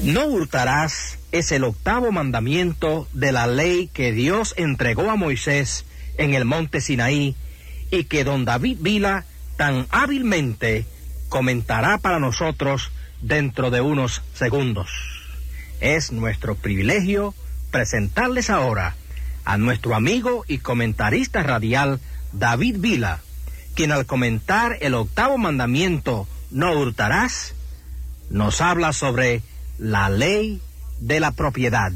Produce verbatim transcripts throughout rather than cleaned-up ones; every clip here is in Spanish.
No hurtarás es el octavo mandamiento de la ley que Dios entregó a Moisés en el monte Sinaí y que don David Vila tan hábilmente comentará para nosotros dentro de unos segundos. Es nuestro privilegio presentarles ahora a nuestro amigo y comentarista radial David Vila, quien al comentar el octavo mandamiento, no hurtarás, nos habla sobre la ley de la propiedad.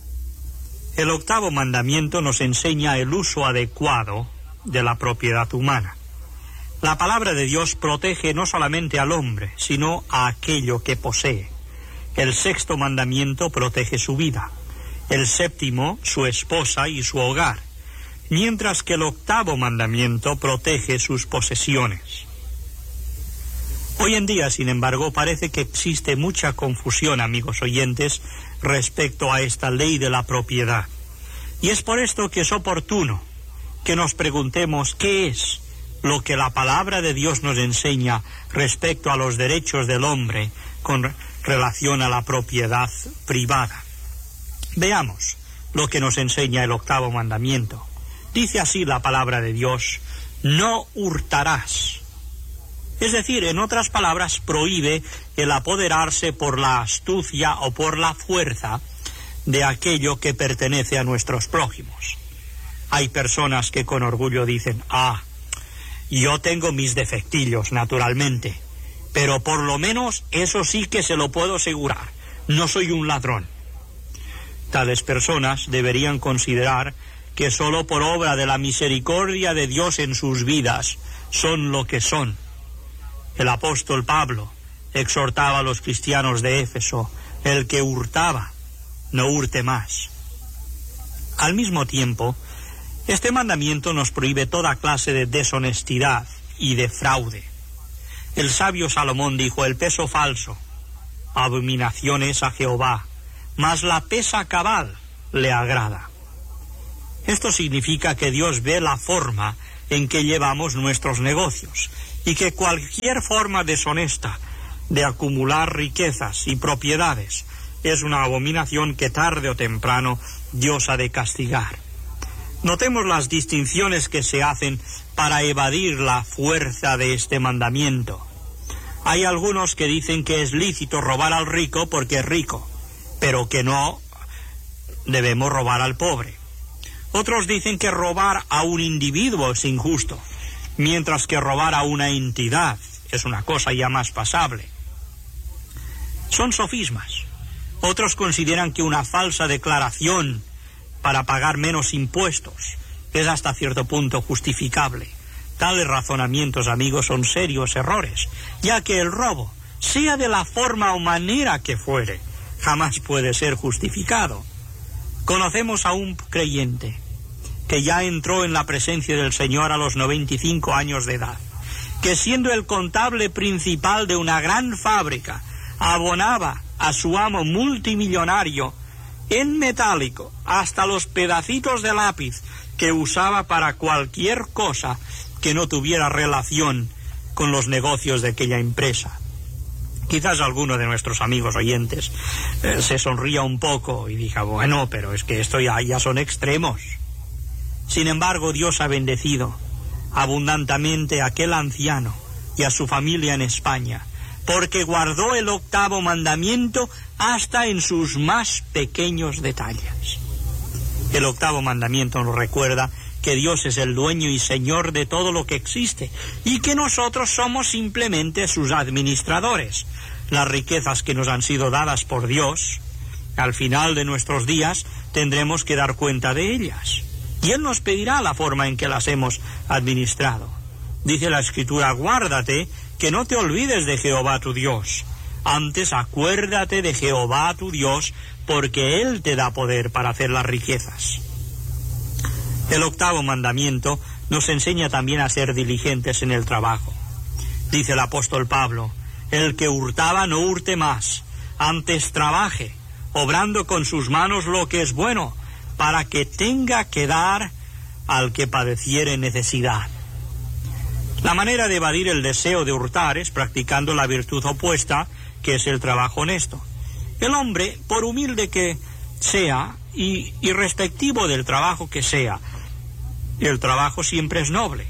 El octavo mandamiento nos enseña el uso adecuado de la propiedad humana. La palabra de Dios protege no solamente al hombre, sino a aquello que posee. El sexto mandamiento protege su vida, el séptimo su esposa y su hogar, mientras que el octavo mandamiento protege sus posesiones. Hoy en día, sin embargo, parece que existe mucha confusión, amigos oyentes, respecto a esta ley de la propiedad. Y es por esto que es oportuno que nos preguntemos qué es lo que la palabra de Dios nos enseña respecto a los derechos del hombre con relación a la propiedad privada. Veamos lo que nos enseña el octavo mandamiento. Dice así la palabra de Dios: no hurtarás. Es decir, en otras palabras, prohíbe el apoderarse por la astucia o por la fuerza de aquello que pertenece a nuestros prójimos. Hay personas que con orgullo dicen: ah, yo tengo mis defectillos, naturalmente, pero por lo menos eso sí que se lo puedo asegurar, no soy un ladrón. Tales personas deberían considerar que sólo por obra de la misericordia de Dios en sus vidas son lo que son. El apóstol Pablo exhortaba a los cristianos de Éfeso: el que hurtaba, no hurte más. Al mismo tiempo, este mandamiento nos prohíbe toda clase de deshonestidad y de fraude. El sabio Salomón dijo: el peso falso, abominación es a Jehová, mas la pesa cabal le agrada. Esto significa que Dios ve la forma en que llevamos nuestros negocios y que cualquier forma deshonesta de acumular riquezas y propiedades es una abominación que tarde o temprano Dios ha de castigar. Notemos las distinciones que se hacen para evadir la fuerza de este mandamiento. Hay algunos que dicen que es lícito robar al rico porque es rico, pero que no debemos robar al pobre. Otros dicen que robar a un individuo es injusto, mientras que robar a una entidad es una cosa ya más pasable. Son sofismas. Otros consideran que una falsa declaración para pagar menos impuestos es hasta cierto punto justificable. Tales razonamientos, amigos, son serios errores, ya que el robo, sea de la forma o manera que fuere, jamás puede ser justificado. Conocemos a un creyente que ya entró en la presencia del Señor a los noventa y cinco años de edad, que siendo el contable principal de una gran fábrica, abonaba a su amo multimillonario en metálico hasta los pedacitos de lápiz que usaba para cualquier cosa que no tuviera relación con los negocios de aquella empresa. Quizás alguno de nuestros amigos oyentes eh, se sonría un poco y diga: bueno, pero es que esto ya, ya son extremos. Sin embargo, Dios ha bendecido abundantemente a aquel anciano y a su familia en España, porque guardó el octavo mandamiento hasta en sus más pequeños detalles. El octavo mandamiento nos recuerda que Dios es el dueño y señor de todo lo que existe y que nosotros somos simplemente sus administradores. Las riquezas que nos han sido dadas por Dios, al final de nuestros días tendremos que dar cuenta de ellas, y Él nos pedirá la forma en que las hemos administrado. Dice la Escritura: guárdate que no te olvides de Jehová tu Dios, antes acuérdate de Jehová tu Dios, porque Él te da poder para hacer las riquezas. El octavo mandamiento nos enseña también a ser diligentes en el trabajo. Dice el apóstol Pablo: el que hurtaba no hurte más, antes trabaje, obrando con sus manos lo que es bueno, para que tenga que dar al que padeciere necesidad. La manera de evadir el deseo de hurtar es practicando la virtud opuesta, que es el trabajo honesto. El hombre, por humilde que sea, y, y respectivo del trabajo que sea, el trabajo siempre es noble.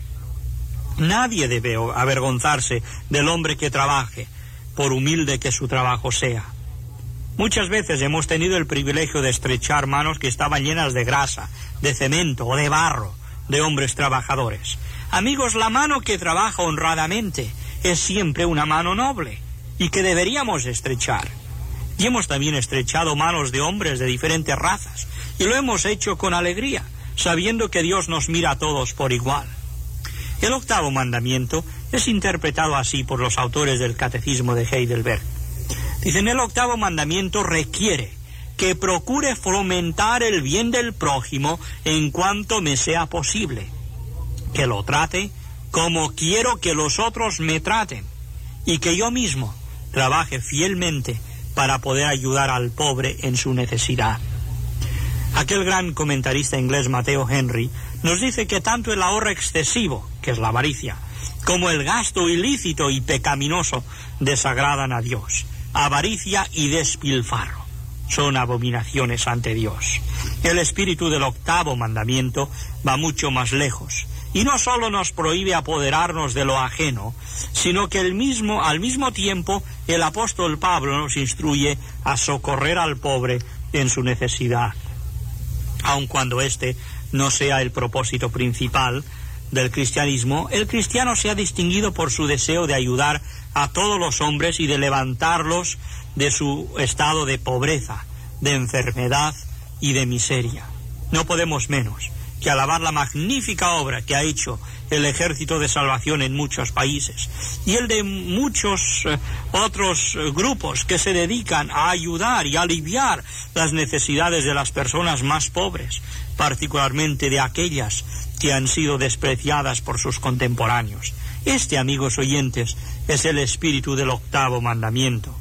Nadie debe avergonzarse del hombre que trabaje, por humilde que su trabajo sea. Muchas veces hemos tenido el privilegio de estrechar manos que estaban llenas de grasa, de cemento o de barro, de hombres trabajadores. Amigos, la mano que trabaja honradamente es siempre una mano noble y que deberíamos estrechar. Y hemos también estrechado manos de hombres de diferentes razas, y lo hemos hecho con alegría, sabiendo que Dios nos mira a todos por igual. El octavo mandamiento es interpretado así por los autores del Catecismo de Heidelberg. Dicen, el octavo mandamiento requiere que procure fomentar el bien del prójimo en cuanto me sea posible, que lo trate como quiero que los otros me traten, y que yo mismo trabaje fielmente para poder ayudar al pobre en su necesidad. Aquel gran comentarista inglés Mateo Henry nos dice que tanto el ahorro excesivo, que es la avaricia, como el gasto ilícito y pecaminoso desagradan a Dios. Avaricia y despilfarro son abominaciones ante Dios. El espíritu del octavo mandamiento va mucho más lejos, y no solo nos prohíbe apoderarnos de lo ajeno, sino que el mismo, al mismo tiempo el apóstol Pablo nos instruye a socorrer al pobre en su necesidad, aun cuando este no sea el propósito principal del cristianismo. El cristiano se ha distinguido por su deseo de ayudar a todos los hombres y de levantarlos de su estado de pobreza, de enfermedad y de miseria. No podemos menos que alabar la magnífica obra que ha hecho el Ejército de Salvación en muchos países y el de muchos eh, otros eh, grupos que se dedican a ayudar y aliviar las necesidades de las personas más pobres, particularmente de aquellas que han sido despreciadas por sus contemporáneos. Este, amigos oyentes, es el espíritu del octavo mandamiento.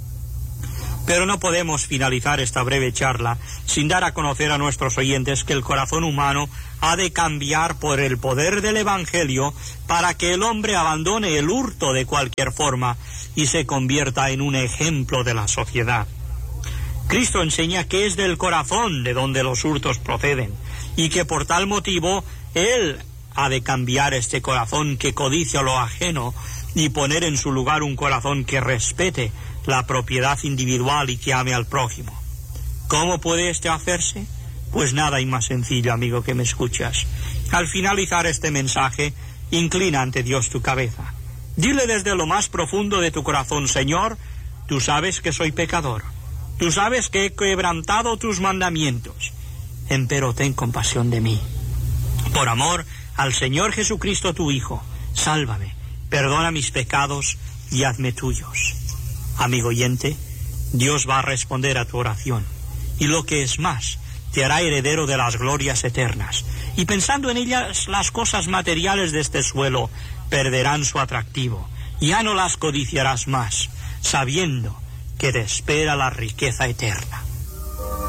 Pero no podemos finalizar esta breve charla sin dar a conocer a nuestros oyentes que el corazón humano ha de cambiar por el poder del Evangelio para que el hombre abandone el hurto de cualquier forma y se convierta en un ejemplo de la sociedad. Cristo enseña que es del corazón de donde los hurtos proceden y que por tal motivo Él ha de cambiar este corazón que codicia lo ajeno y poner en su lugar un corazón que respete la propiedad individual y que ame al prójimo. ¿Cómo puede esto hacerse? Pues nada y más sencillo, amigo que me escuchas. Al finalizar este mensaje, inclina ante Dios tu cabeza. Dile desde lo más profundo de tu corazón: Señor, tú sabes que soy pecador. Tú sabes que he quebrantado tus mandamientos. Empero ten compasión de mí. Por amor al Señor Jesucristo tu Hijo, sálvame, perdona mis pecados y hazme tuyos. Amigo oyente, Dios va a responder a tu oración, y lo que es más, te hará heredero de las glorias eternas, y pensando en ellas las cosas materiales de este suelo perderán su atractivo, ya no las codiciarás más, sabiendo que te espera la riqueza eterna.